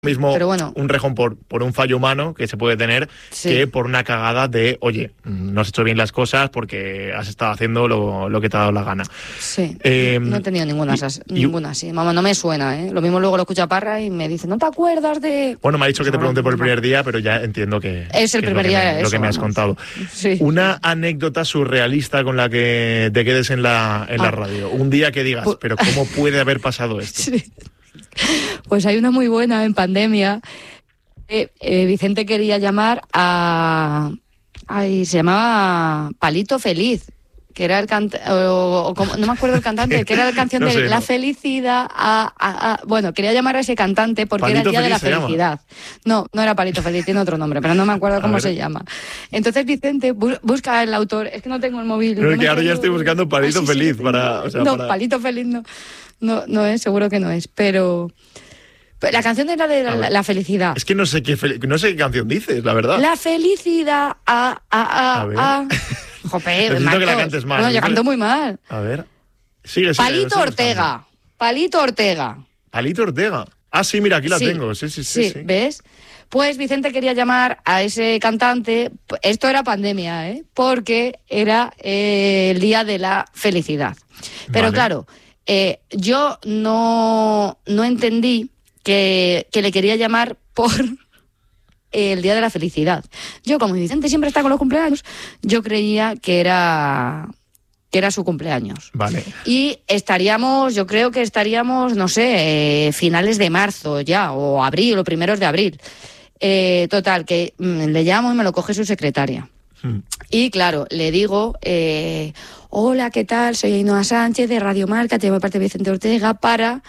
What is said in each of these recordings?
mismo pero bueno, un rejón por un fallo humano que se puede tener, sí, que por una cagada de, oye, no has hecho bien las cosas porque has estado haciendo lo que te ha dado la gana. sí. Eh, No he tenido ninguna así. Mamá, no me suena, ¿eh? Lo mismo luego lo escucha Parra y me dice, ¿no te acuerdas de...? Bueno, me ha dicho Pues que te ahora pregunté por el no. primer día, pero ya entiendo que Es el que primer lo que día, lo que me has vamos. contado. Sí. Una anécdota surrealista con la que te quedes en la radio. Un día que digas, pero ¿cómo puede haber pasado esto? Sí. Pues hay una muy buena en pandemia. Vicente quería llamar a... se llamaba Palito Feliz, que era el cantante, no me acuerdo el cantante, que era la canción No de sé, La no. Felicidad bueno, quería llamar a ese cantante porque Palito era el día de la Feliz se felicidad. No era Palito Feliz, tiene otro nombre, pero no me acuerdo cómo se llama. Entonces Vicente busca el autor, es que no tengo el móvil. No, es que ahora ya estoy buscando Palito Feliz para... Palito Feliz no es, seguro que no es, pero la canción era de la felicidad. Es que no sé qué canción dices, la verdad. La felicidad, A ver. Jope, Necesito Marcos. que la cantes más. No, yo canto muy mal. A ver. Sigue. Palito Ortega. Palito Ortega. Palito Ortega. Ah, sí, mira, aquí la tengo. Sí. ¿Ves? Pues Vicente quería llamar a ese cantante, esto era pandemia, porque era el día de la felicidad. Pero vale. Claro, yo no entendí que le quería llamar por el día de la felicidad. Yo, como Vicente siempre está con los cumpleaños, yo creía que era su cumpleaños. Vale. Y yo creo que estaríamos, no sé, finales de marzo ya, o abril, o primeros de abril. Total, que le llamo y me lo coge su secretaria. Y claro, le digo, hola, ¿qué tal? Soy Ainhoa Sánchez de Radio Marca, te llamo de parte de Vicente Ortega para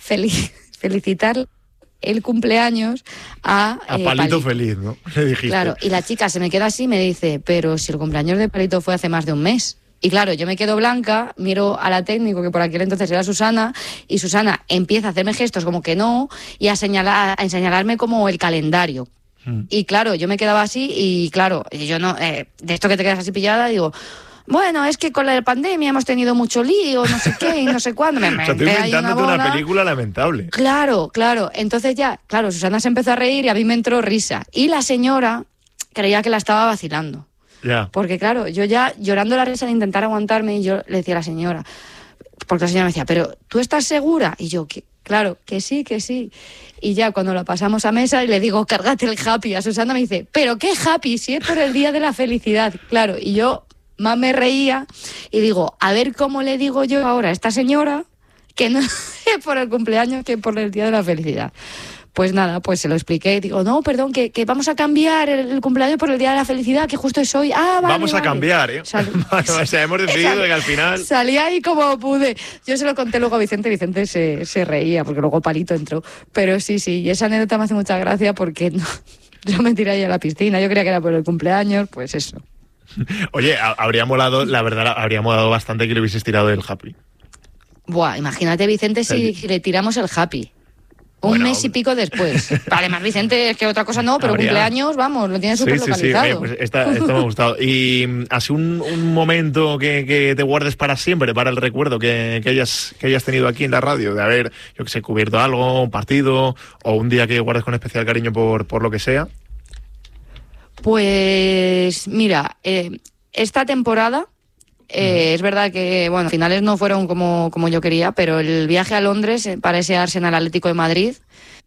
felicitar el cumpleaños a Palito Feliz, ¿no? Le dijiste. Claro, y la chica se me queda así y me dice, pero si el cumpleaños de Palito fue hace más de un mes. Y claro, yo me quedo blanca, miro a la técnico, que por aquel entonces era Susana, y Susana empieza a hacerme gestos como que no, y a señalarme como el calendario. Y claro, yo me quedaba así, y claro, yo no, de esto que te quedas así pillada, digo, bueno, es que con la pandemia hemos tenido mucho lío, no sé qué, y no sé cuándo. O sea, estoy inventándote una película lamentable. Claro. Entonces Susana se empezó a reír y a mí me entró risa. Y la señora creía que la estaba vacilando. Ya. Porque claro, yo ya llorando la risa de intentar aguantarme, y yo le decía a la señora, porque la señora me decía, pero ¿tú estás segura? Y yo, claro, que sí. Y ya cuando la pasamos a mesa y le digo, cárgate el happy, a Susana me dice, ¿pero qué happy? Si es por el día de la felicidad. Claro, y yo más me reía y digo, a ver cómo le digo yo ahora a esta señora que no es por el cumpleaños, que por el día de la felicidad. Pues nada, pues se lo expliqué. Digo, no, perdón, que vamos a cambiar el cumpleaños por el día de la felicidad, que justo es hoy. Vale, vamos a cambiar, ¿eh? O sea, hemos decidido que al final... Salí ahí como pude. Yo se lo conté luego a Vicente. Vicente se reía, porque luego Palito entró. Pero sí, y esa anécdota me hace mucha gracia porque yo me tiré ahí a la piscina. Yo creía que era por el cumpleaños, pues eso. Oye, habría molado, la verdad, habría molado bastante que le hubieses tirado el happy. Buah, imagínate, Vicente, si le tiramos el happy. Un mes y pico después. Además, Vicente, es que otra cosa no, pero cumpleaños, vamos, lo tiene súper localizado. Sí, pues esto me ha gustado. Y así un momento que te guardes para siempre, para el recuerdo que hayas tenido aquí en la radio, de haber, yo que sé, cubierto algo, un partido, o un día que guardes con especial cariño por lo que sea. Pues mira, esta temporada es verdad que, bueno, finales no fueron como yo quería, pero el viaje a Londres para ese Arsenal Atlético de Madrid,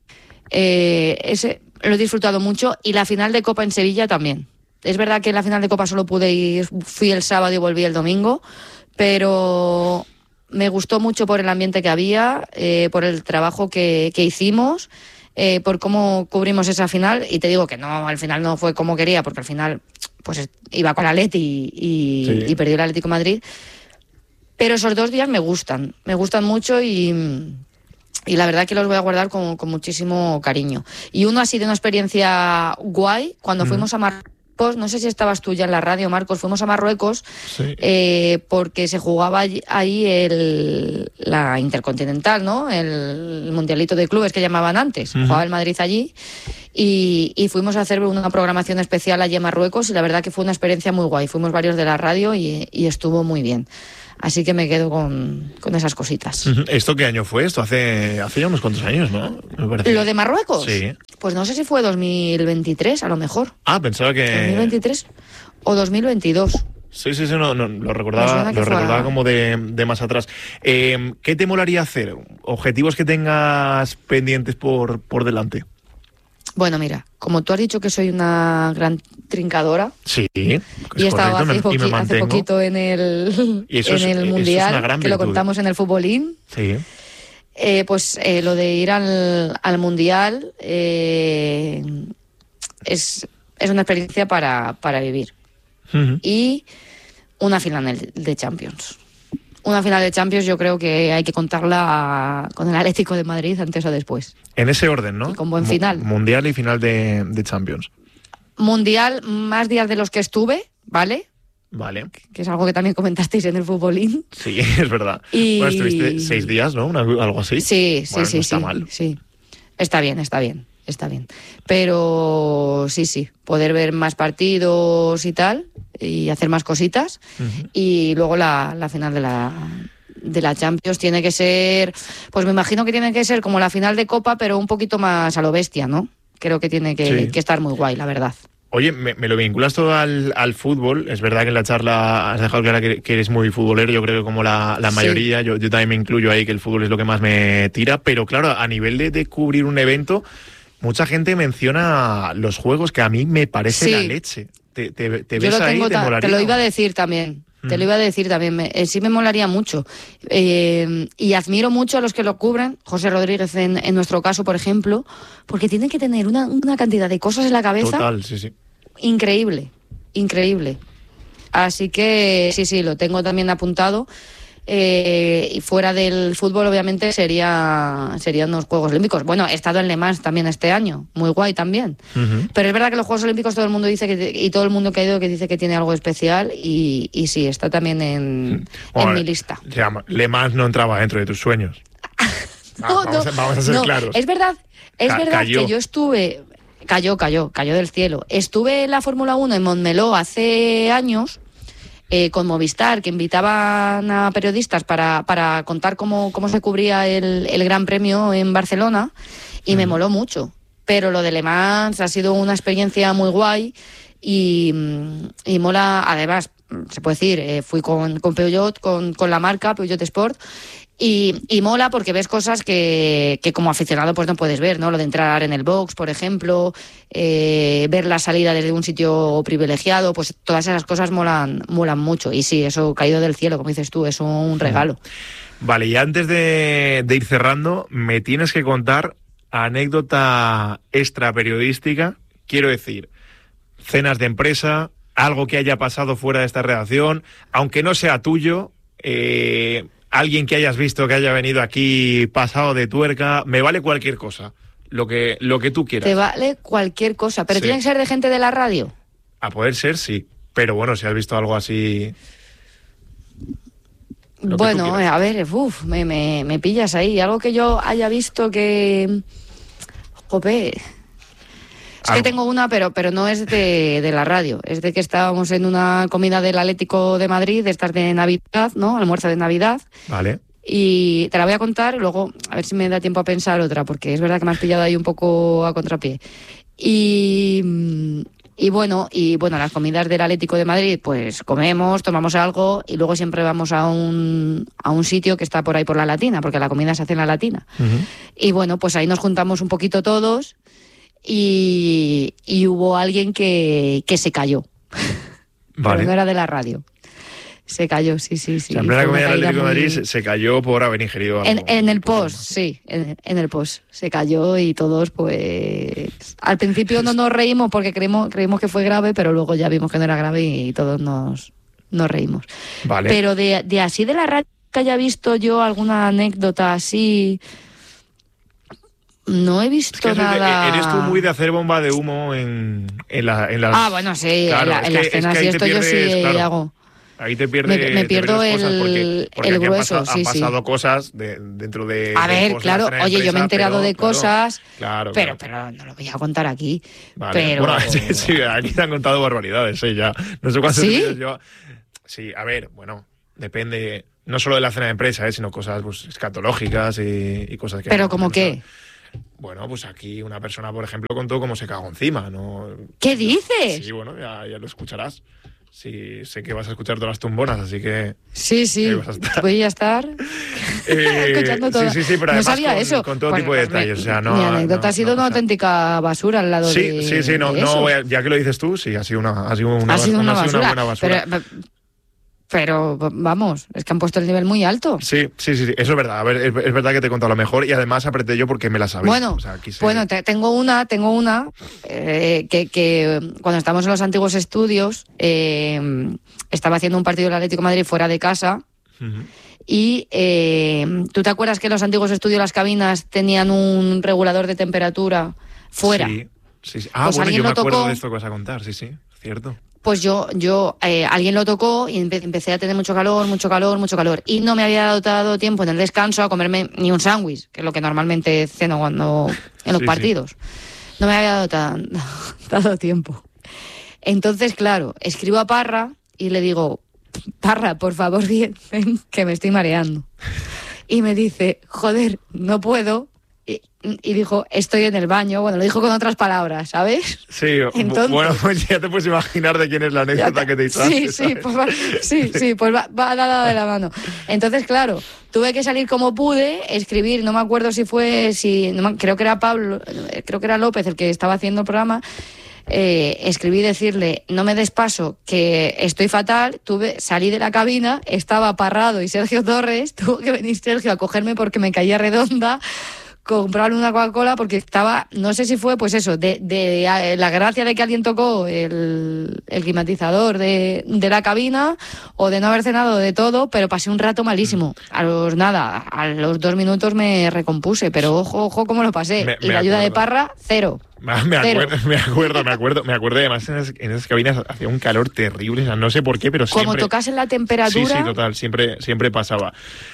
ese lo he disfrutado mucho, y la final de Copa en Sevilla también. Es verdad que en la final de Copa solo pude ir, fui el sábado y volví el domingo, pero me gustó mucho por el ambiente que había, por el trabajo que hicimos, por cómo cubrimos esa final. Y te digo que no, al final no fue como quería, porque al final pues iba con el Atleti y perdió el Atlético de Madrid. Pero esos 2 días me gustan mucho, y la verdad que los voy a guardar con muchísimo cariño. Y uno así de una experiencia guay, cuando fuimos a Marruecos, no sé si estabas tú ya en la radio, Marcos, fuimos a Marruecos, porque se jugaba ahí la Intercontinental, ¿no? El Mundialito de Clubes que llamaban antes. Jugaba el Madrid allí, y fuimos a hacer una programación especial allí en Marruecos, y la verdad que fue una experiencia muy guay. Fuimos varios de la radio y estuvo muy bien. Así que me quedo con esas cositas. ¿Esto qué año fue? Esto hace ya unos cuantos años, ¿no? Me parece. ¿Lo de Marruecos? Sí. Pues no sé si fue 2023, a lo mejor. Ah, pensaba que... 2023 o 2022. Sí, no, lo recordaba como de más atrás. ¿Qué te molaría hacer? ¿Objetivos que tengas pendientes por delante? Bueno, mira, como tú has dicho que soy una gran trincadora. Sí, y he estado hace poquito en el Mundial, que lo contamos en el Futbolín. Sí. Pues lo de ir al Mundial es una experiencia para vivir. Y una final de Champions. Una final de Champions yo creo que hay que contarla con el Atlético de Madrid antes o después. En ese orden, ¿no? Y con buen final. Mundial y final de Champions. Mundial, más días de los que estuve, ¿vale? Vale. Que es algo que también comentasteis en el Futbolín. Sí, es verdad. Y... Bueno, estuviste 6 días, ¿no? Algo así. Sí, bueno, sí, no está sí. mal. Sí. Está bien. Pero sí, poder ver más partidos y tal, y hacer más cositas. Y luego la final de la Champions tiene que ser, pues me imagino que tiene que ser como la final de Copa, pero un poquito más a lo bestia, ¿no? Creo que tiene que estar muy guay, la verdad. Oye, me lo vinculas todo al fútbol. Es verdad que en la charla has dejado clara que eres muy futbolero. Yo creo que como la mayoría, yo también me incluyo ahí, que el fútbol es lo que más me tira. Pero claro, a nivel de cubrir un evento, mucha gente menciona los juegos, que a mí me parece la leche. ¿Te ves ahí? ¿Te molaría? Te lo iba a decir también. Sí me molaría mucho. Y admiro mucho a los que lo cubren, José Rodríguez en nuestro caso, por ejemplo, porque tienen que tener una cantidad de cosas en la cabeza. Total, sí. Increíble. Así que sí, lo tengo también apuntado. Y fuera del fútbol, obviamente, serían los Juegos Olímpicos. Bueno, he estado en Le Mans también este año, muy guay también. Pero es verdad que los Juegos Olímpicos todo el mundo dice y todo el mundo que ha ido que dice que tiene algo especial y sí, está también en mi lista. Le Mans no entraba dentro de tus sueños. Vamos a ser claros. Es verdad que yo estuve... Cayó del cielo. Estuve en la Fórmula 1 en Montmeló hace años... con Movistar, que invitaban a periodistas para contar cómo se cubría el Gran Premio en Barcelona, y me moló mucho. Pero lo de Le Mans ha sido una experiencia muy guay y mola, además, se puede decir, fui con Peugeot, con la marca Peugeot Sport, y mola porque ves cosas que como aficionado pues no puedes ver, ¿no? Lo de entrar en el box, por ejemplo, ver la salida desde un sitio privilegiado, pues todas esas cosas molan mucho. Y sí, eso caído del cielo, como dices tú, es un regalo. Vale, y antes de ir cerrando, me tienes que contar anécdota extra periodística, quiero decir, cenas de empresa, algo que haya pasado fuera de esta redacción, aunque no sea tuyo, alguien que hayas visto que haya venido aquí pasado de tuerca, me vale cualquier cosa, lo que tú quieras. Te vale cualquier cosa, pero tiene que ser de gente de la radio. A poder ser, sí, pero bueno, si has visto algo así... Bueno, a ver, me pillas ahí, algo que yo haya visto que... Jope... Es que tengo una, pero no es de la radio. Es de que estábamos en una comida del Atlético de Madrid, de estas de Navidad, ¿no? Almuerzo de Navidad. Vale. Y te la voy a contar y luego a ver si me da tiempo a pensar otra, porque es verdad que me has pillado ahí un poco a contrapié. Y bueno, las comidas del Atlético de Madrid, pues comemos, tomamos algo y luego siempre vamos a un sitio que está por ahí por la Latina, porque la comida se hace en la Latina. Y bueno, pues ahí nos juntamos un poquito todos. Y hubo alguien que se cayó. Vale. Pero no era de la radio. Se cayó, sí. O sea, en plena comida del Atlético de Madrid se cayó por haber ingerido algo. En el post, sí, en el post. Se cayó y todos, pues... Al principio no nos reímos porque creímos que fue grave, pero luego ya vimos que no era grave y todos nos reímos. Vale. Pero de así de la radio que haya visto yo alguna anécdota así... No he visto nada... Eres tú muy de hacer bomba de humo en las... Ah, bueno, sí, claro, en las cenas y esto pierdes, yo sí hago. Ahí te pierdes... Me pierdo el grueso, han pasado cosas dentro de... A ver, claro, oye, yo me he enterado de cosas, claro. Pero no lo voy a contar aquí. Vale. Pero... Bueno, sí, aquí te han contado barbaridades, ya. No sé cuántos ¿Sí? vídeos yo... Sí, a ver, bueno... depende no solo de la cena de empresa, sino cosas pues escatológicas y cosas que... ¿Pero como qué? Bueno, pues aquí una persona, por ejemplo, contó cómo se cagó encima, ¿no? ¿Qué dices? Sí, bueno, ya lo escucharás. Sí, sé que vas a escuchar todas las tumbonas, así que... Sí, voy a estar escuchando todo. Sí, pero no además sabía eso. Con todo tipo de detalles. O sea, mi anécdota ha sido una auténtica basura al lado de Sí, no voy a, ya que lo dices tú, sí, ha sido una buena basura. Pero vamos, es que han puesto el nivel muy alto. Sí, eso es verdad. A ver, es verdad que te he contado lo mejor y además apreté yo porque me la sabía. Bueno, tengo una que cuando estábamos en los antiguos estudios estaba haciendo un partido del Atlético de Madrid fuera de casa. Uh-huh. Y ¿tú te acuerdas que en los antiguos estudios las cabinas tenían un regulador de temperatura fuera? Sí. Ah, pues bueno, yo me acuerdo de esto que vas a contar, sí, cierto. Pues yo alguien lo tocó y empecé a tener mucho calor. Y no me había dado tiempo en el descanso a comerme ni un sándwich, que es lo que normalmente ceno cuando en los partidos. No me había dado tiempo. Entonces, claro, escribo a Parra y le digo, Parra, por favor, ven, que me estoy mareando. Y me dice, joder, no puedo. Y dijo, estoy en el baño. Bueno, lo dijo con otras palabras, ¿sabes? Sí, entonces, bueno, pues ya te puedes imaginar de quién es la anécdota que te hice. Sí, pues va dado de la mano. Entonces, claro, tuve que salir como pude, escribir, no me acuerdo creo que era Pablo, creo que era López el que estaba haciendo el programa. Escribí decirle, no me des paso, que estoy fatal. Salí de la cabina, estaba Parrado y Sergio Torres. Tuvo que venir Sergio a cogerme porque me caía redonda, comprarle una Coca-Cola porque estaba, no sé si fue pues eso, de la gracia de que alguien tocó el climatizador de la cabina o de no haber cenado, de todo, pero pasé un rato malísimo. A los 2 minutos me recompuse, pero ojo cómo lo pasé. Y la ayuda de Parra, cero. Me acuerdo. Además, en esas cabinas hacía un calor terrible, o sea, no sé por qué, pero siempre... Como tocasen la temperatura... Sí, total, siempre pasaba.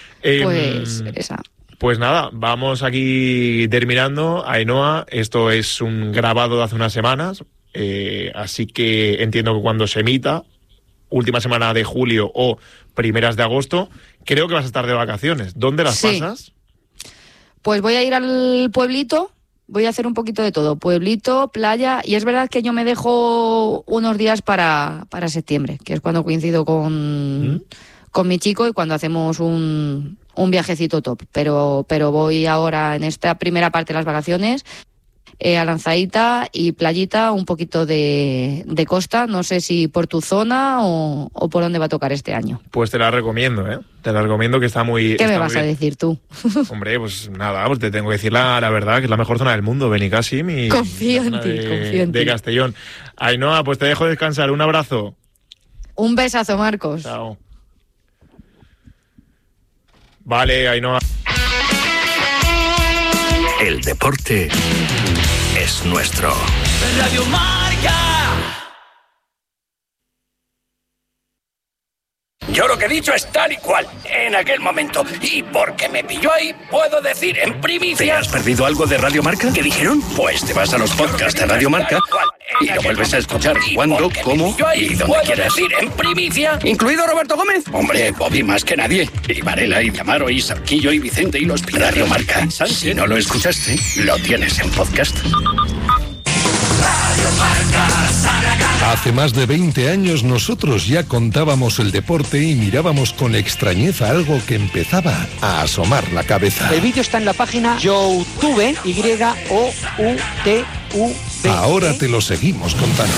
Pues esa... Pues nada, vamos aquí terminando. Ainhoa, esto es un grabado de hace unas semanas, así que entiendo que cuando se emita, última semana de julio o primeras de agosto, creo que vas a estar de vacaciones. ¿Dónde las pasas? Pues voy a ir al pueblito, voy a hacer un poquito de todo, pueblito, playa, y es verdad que yo me dejo unos días para septiembre, que es cuando coincido con mi chico y cuando hacemos un viajecito top, pero voy ahora en esta primera parte de las vacaciones a Lanzaíta y playita, un poquito de costa, no sé si por tu zona o por dónde va a tocar este año. Pues te la recomiendo, te la recomiendo, que está muy... ¿Qué me vas a decir tú? Hombre, pues nada, pues te tengo que decir la verdad, que es la mejor zona del mundo, Benicàssim y confío en ti. De Castellón. Ainhoa, pues te dejo descansar, un abrazo. Un besazo, Marcos. Chao. Vale, Ainhoa. El deporte es nuestro. Radio Marca. Yo lo que he dicho es tal y cual, en aquel momento. Y porque me pilló ahí, puedo decir en primicia... ¿Te has perdido algo de Radio Marca? ¿Qué dijeron? Pues te vas a los podcasts de Radio Marca y lo vuelves a escuchar cuando, cómo y donde quieras. Decir en primicia, incluido Roberto Gómez. Hombre, Bobby más que nadie. Y Varela, y Amaro, y Sarquillo, y Vicente, y los Radio Marca. Si no lo escuchaste, lo tienes en podcast. Hace más de 20 años nosotros ya contábamos el deporte y mirábamos con extrañeza algo que empezaba a asomar la cabeza. El vídeo está en la página YouTube, YOUTUV. Ahora te lo seguimos contando.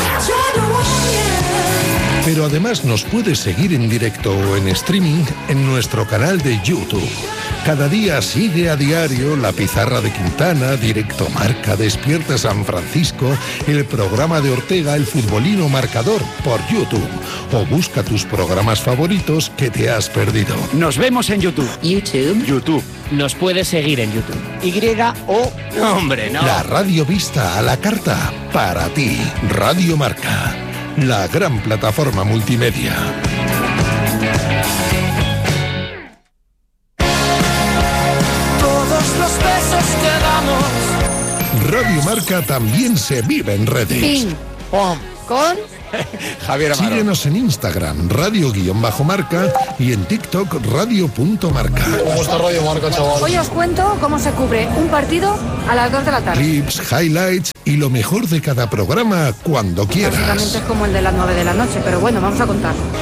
Pero además nos puedes seguir en directo o en streaming en nuestro canal de YouTube. Cada día sigue a diario La Pizarra de Quintana, Directo Marca, Despierta San Francisco, el programa de Ortega, El Futbolino Marcador, por YouTube. O busca tus programas favoritos que te has perdido. Nos vemos en YouTube. YouTube. Nos puedes seguir en YouTube. Hombre, no. La radio vista a la carta para ti. Radio Marca, la gran plataforma multimedia. Todos los besos que damos. Radio Marca también se vive en redes. Ping, pom, con Javier Amaro. Síguenos en Instagram, radio_marca, y en TikTok, radio.marca. ¿Cómo está Radio Marca, chaval? Hoy os cuento cómo se cubre un partido a las 2 de la tarde. Clips, highlights y lo mejor de cada programa cuando quieras. Básicamente es como el de las 9 de la noche, pero bueno, vamos a contarlo.